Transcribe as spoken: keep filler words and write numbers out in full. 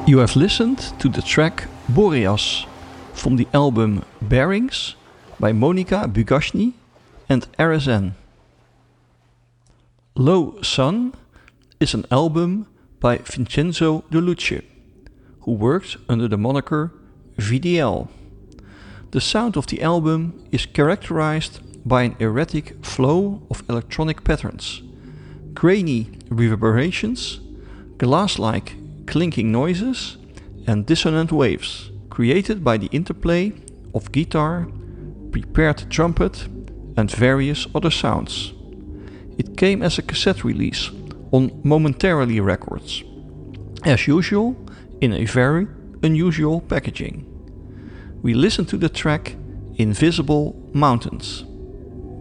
You have listened to the track Boreas from the album Bearings by Monika Bugashny and R S N. Low Sun is an album by Vincenzo De Luce, who worked under the moniker V D L. The sound of the album is characterized by an erratic flow of electronic patterns, grainy reverberations, glass-like clinking noises, and dissonant waves, created by the interplay of guitar, prepared trumpet, and various other sounds. It came as a cassette release on Momentarily Records, as usual in a very unusual packaging. We listen to the track Invisible Mountains.